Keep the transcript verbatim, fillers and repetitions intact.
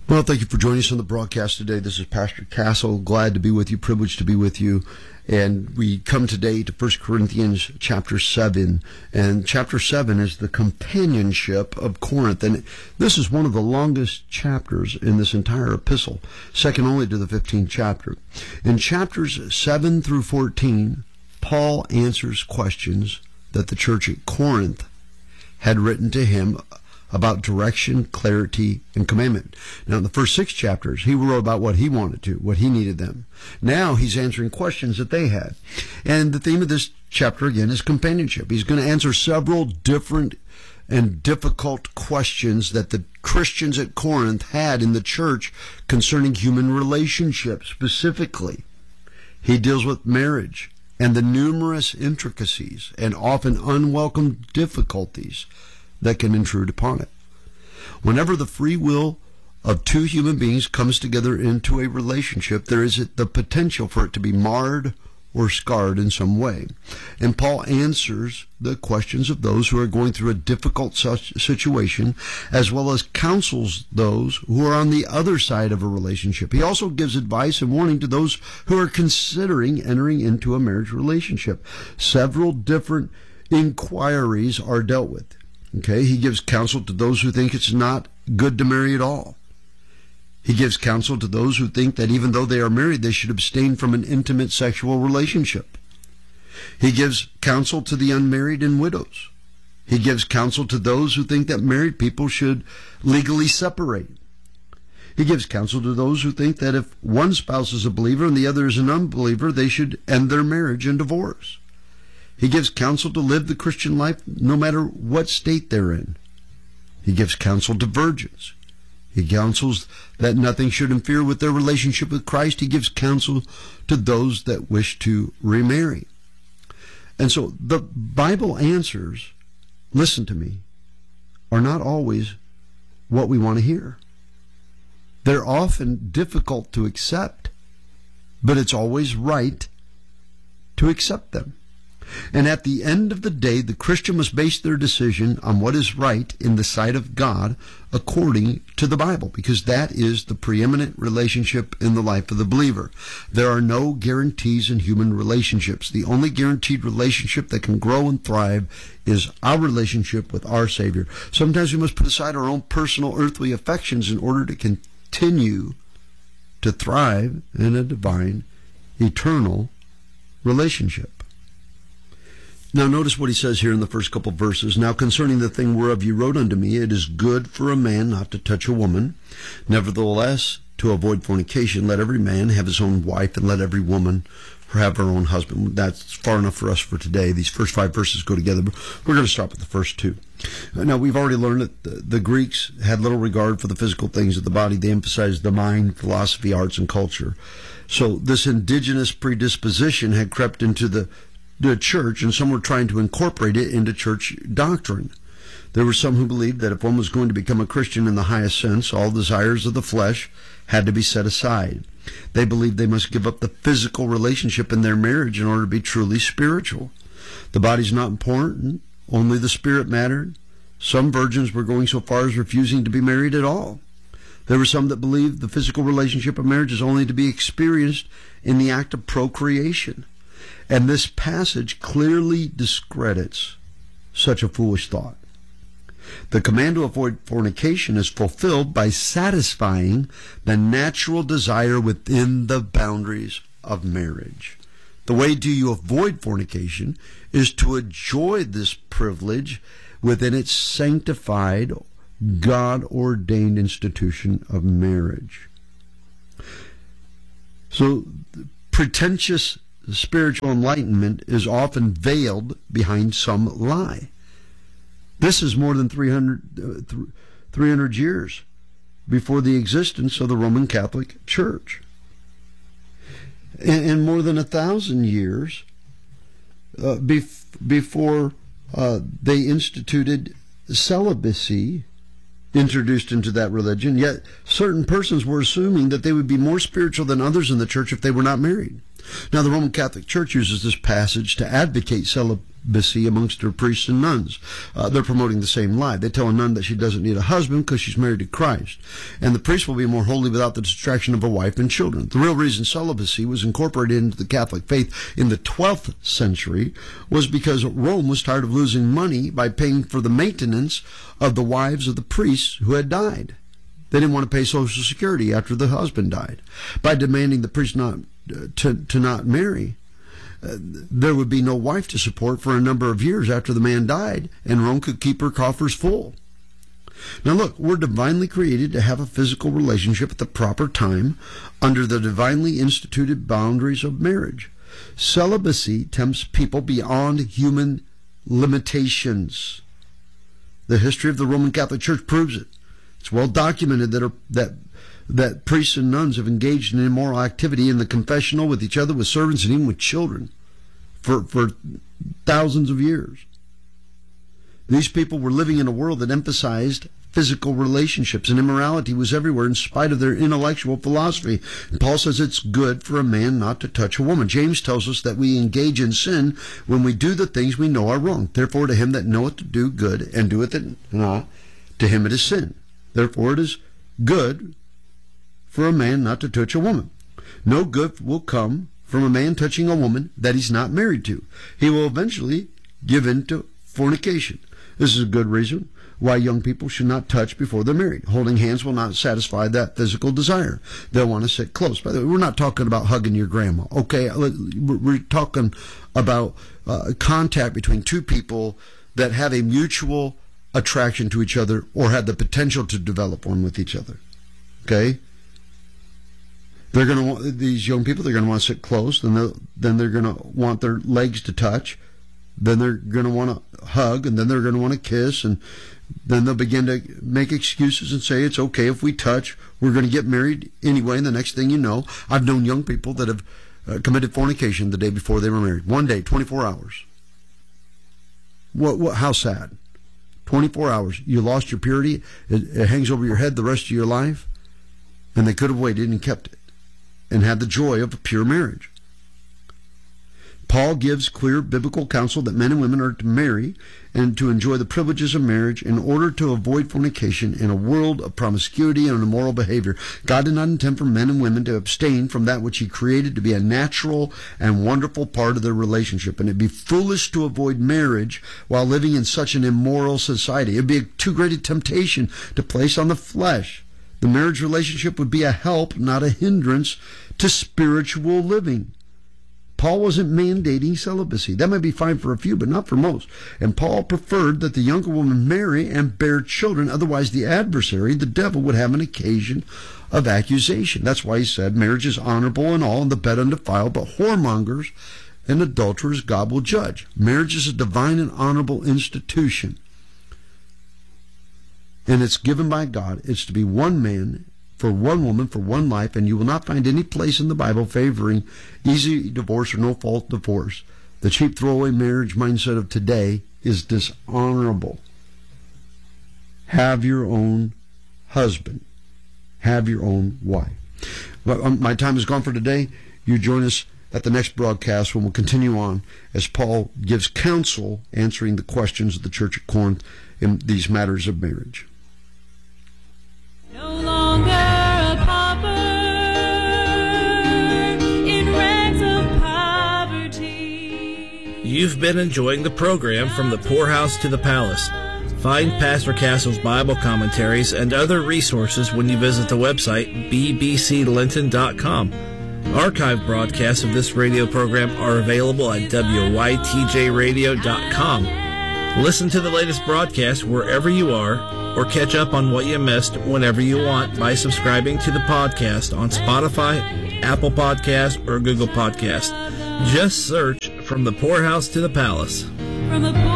Well, thank you for joining us on the broadcast today. This is Pastor Castle. Glad to be with you, privileged to be with you. And we come today to First Corinthians chapter seven. And chapter seven is the companionship of Corinth. And this is one of the longest chapters in this entire epistle, second only to the fifteenth chapter. In chapters seven through fourteen, Paul answers questions that the church at Corinth had written to him about direction, clarity, and commandment. Now, in the first six chapters, he wrote about what he wanted to, what he needed them. Now, he's answering questions that they had. And the theme of this chapter, again, is companionship. He's going to answer several different and difficult questions that the Christians at Corinth had in the church concerning human relationships. Specifically, he deals with marriage and the numerous intricacies and often unwelcome difficulties that can intrude upon it. Whenever the free will of two human beings comes together into a relationship, there is the potential for it to be marred or scarred in some way. And Paul answers the questions of those who are going through a difficult such situation, as well as counsels those who are on the other side of a relationship. He also gives advice and warning to those who are considering entering into a marriage relationship. Several different inquiries are dealt with. Okay, he gives counsel to those who think it's not good to marry at all. He gives counsel to those who think that even though they are married, they should abstain from an intimate sexual relationship. He gives counsel to the unmarried and widows. He gives counsel to those who think that married people should legally separate. He gives counsel to those who think that if one spouse is a believer and the other is an unbeliever, they should end their marriage and divorce. He gives counsel to live the Christian life no matter what state they're in. He gives counsel to virgins. He counsels that nothing should interfere with their relationship with Christ. He gives counsel to those that wish to remarry. And so the Bible answers, listen to me, are not always what we want to hear. They're often difficult to accept, but it's always right to accept them. And at the end of the day, the Christian must base their decision on what is right in the sight of God according to the Bible, because that is the preeminent relationship in the life of the believer. There are no guarantees in human relationships. The only guaranteed relationship that can grow and thrive is our relationship with our Savior. Sometimes we must put aside our own personal earthly affections in order to continue to thrive in a divine, eternal relationship. Now notice what he says here in the first couple of verses. Now concerning the thing whereof you wrote unto me, it is good for a man not to touch a woman. Nevertheless, to avoid fornication, let every man have his own wife, and let every woman have her own husband. That's far enough for us for today. These first five verses go together. We're going to start with the first two. Now, we've already learned that the, the Greeks had little regard for the physical things of the body. They emphasized the mind, philosophy, arts, and culture. So this indigenous predisposition had crept into the the church, and some were trying to incorporate it into church doctrine. There were some who believed that if one was going to become a Christian in the highest sense, all desires of the flesh had to be set aside. They believed they must give up the physical relationship in their marriage in order to be truly spiritual. The body's not important, only the spirit mattered. Some virgins were going so far as refusing to be married at all. There were some that believed the physical relationship of marriage is only to be experienced in the act of procreation. And this passage clearly discredits such a foolish thought. The command to avoid fornication is fulfilled by satisfying the natural desire within the boundaries of marriage. The way do you avoid fornication is to enjoy this privilege within its sanctified, God-ordained institution of marriage. So, pretentious spiritual enlightenment is often veiled behind some lie. This is more than three hundred, uh, three hundred years before the existence of the Roman Catholic Church. And, and more than a thousand years uh, bef- before uh, they instituted celibacy, introduced into that religion. Yet certain persons were assuming that they would be more spiritual than others in the church if they were not married. Now, the Roman Catholic Church uses this passage to advocate celibacy amongst their priests and nuns. Uh, they're promoting the same lie. They tell a nun that she doesn't need a husband because she's married to Christ. And the priest will be more holy without the distraction of a wife and children. The real reason celibacy was incorporated into the Catholic faith in the twelfth century was because Rome was tired of losing money by paying for the maintenance of the wives of the priests who had died. They didn't want to pay Social Security after the husband died. By demanding the priest not uh, to, to not marry, uh, there would be no wife to support for a number of years after the man died, and Rome could keep her coffers full. Now look, we're divinely created to have a physical relationship at the proper time under the divinely instituted boundaries of marriage. Celibacy tempts people beyond human limitations. The history of the Roman Catholic Church proves it. It's well documented that, are, that that priests and nuns have engaged in immoral activity in the confessional with each other, with servants, and even with children for, for thousands of years. These people were living in a world that emphasized physical relationships, and immorality was everywhere in spite of their intellectual philosophy. And Paul says it's good for a man not to touch a woman. James tells us that we engage in sin when we do the things we know are wrong. Therefore, to him that knoweth to do good and doeth it not, to him it is sin. Therefore, it is good for a man not to touch a woman. No good will come from a man touching a woman that he's not married to. He will eventually give in to fornication. This is a good reason why young people should not touch before they're married. Holding hands will not satisfy that physical desire. They'll want to sit close. By the way, we're not talking about hugging your grandma, okay? We're talking about uh, contact between two people that have a mutual attraction to each other or have the potential to develop one with each other, okay? They're going to want, these young people, they're going to want to sit close, then they're, then they're going to want their legs to touch, then they're going to want to hug, and then they're going to want to kiss, and then they'll begin to make excuses and say it's okay if we touch, we're going to get married anyway, and the next thing you know, I've known young people that have uh, committed fornication the day before they were married. One day, twenty-four hours. What? What? How sad. twenty-four hours. You lost your purity. It, it hangs over your head the rest of your life. And they could have waited and kept it and had the joy of a pure marriage. Paul gives clear biblical counsel that men and women are to marry and to enjoy the privileges of marriage in order to avoid fornication in a world of promiscuity and immoral behavior. God did not intend for men and women to abstain from that which he created to be a natural and wonderful part of their relationship. And it'd be foolish to avoid marriage while living in such an immoral society. It'd be too great a temptation to place on the flesh. The marriage relationship would be a help, not a hindrance, to spiritual living. Paul wasn't mandating celibacy. That might be fine for a few, but not for most. And Paul preferred that the younger woman marry and bear children. Otherwise, the adversary, the devil, would have an occasion of accusation. That's why he said marriage is honorable and all, and the bed undefiled, but whoremongers and adulterers God will judge. Marriage is a divine and honorable institution. And it's given by God. It's to be one man for one woman, for one life, and you will not find any place in the Bible favoring easy divorce or no-fault divorce. The cheap throwaway marriage mindset of today is dishonorable. Have your own husband. Have your own wife. Well, my time is gone for today. You join us at the next broadcast when we'll continue on as Paul gives counsel answering the questions of the church at Corinth in these matters of marriage. No longer a pauper in rags of poverty. You've been enjoying the program From the Poorhouse to the Palace. Find Pastor Castle's Bible commentaries and other resources when you visit the website b b c linton dot com. Archive broadcasts of this radio program are available at w y t j radio dot com. Listen to the latest broadcast wherever you are, or catch up on what you missed whenever you want by subscribing to the podcast on Spotify, Apple Podcast, or Google Podcast. Just search From the Poorhouse to the Palace. From the